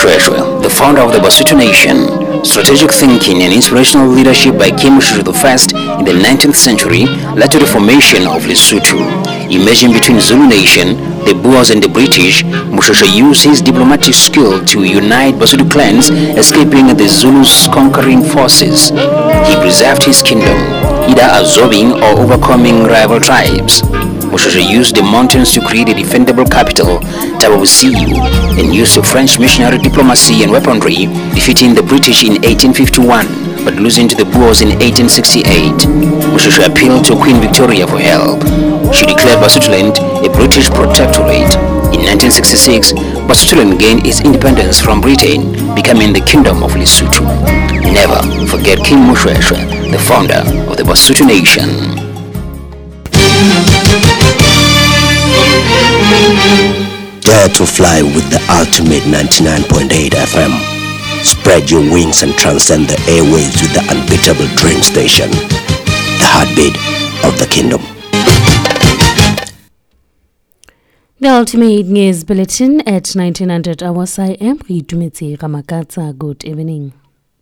Moshweshwe, the founder of the Basotho Nation. Strategic thinking and inspirational leadership by King Moshoeshoe I in the 19th century led to the formation of Lesotho. Emerging between Zulu Nation, the Boers and the British, Moshoeshoe used his diplomatic skill to unite Basotho clans, escaping the Zulus' conquering forces. He preserved his kingdom, either absorbing or overcoming rival tribes. Moshoeshoe used the mountains to create a defendable capital, Tabavusiu, and used the French missionary diplomacy and weaponry, defeating the British in 1851, but losing to the Boers in 1868. Moshoeshoe appealed to Queen Victoria for help. She declared Basutoland a British protectorate. In 1966, Basutoland gained its independence from Britain, becoming the Kingdom of Lesotho. Never forget King Moshoeshoe, the founder of the Basotho Nation. Dare to fly with the ultimate 99.8 FM. Spread your wings and transcend the airwaves with the unbeatable train station. The heartbeat of the kingdom. The Ultimate News Bulletin at 1900 hours. I am Ritumetse Ramakatsa. Good evening.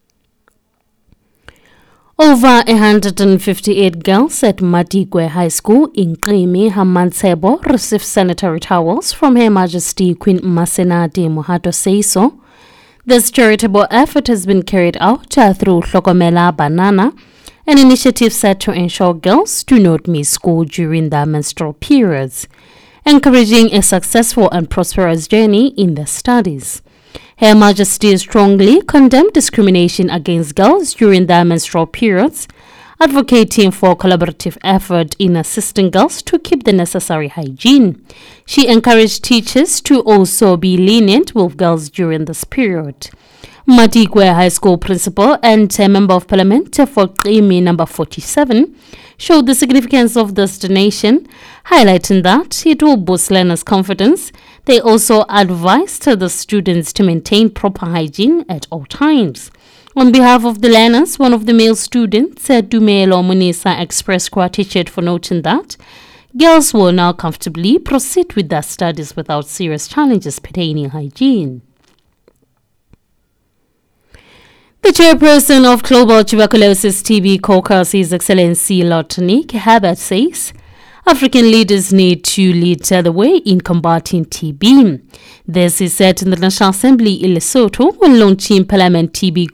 Over 158 girls at Matikwe High School in Krimi, Hamansebo received sanitary towels from Her Majesty Queen Masenate Mohato Seiso. This charitable effort has been carried out through Hlokomela Banana, an initiative set to ensure girls do not miss school during their menstrual periods, encouraging a successful and prosperous journey in their studies. Her Majesty strongly condemned discrimination against girls during their menstrual periods, advocating for collaborative effort in assisting girls to keep the necessary hygiene. She encouraged teachers to also be lenient with girls during this period. Matikwe High School principal and a member of parliament for Krimi number 47 showed the significance of this donation, highlighting that it will boost learners' confidence. They also advised the students to maintain proper hygiene at all times. On behalf of the learners, one of the male students, Dumelo Munisa, expressed gratitude for noting that girls will now comfortably proceed with their studies without serious challenges pertaining hygiene. The chairperson of Global Tuberculosis TB Caucus, His Excellency Lotnik Herbert, says African leaders need to lead the way in combating TB. This is said in the National Assembly in Lesotho when launching Parliament TB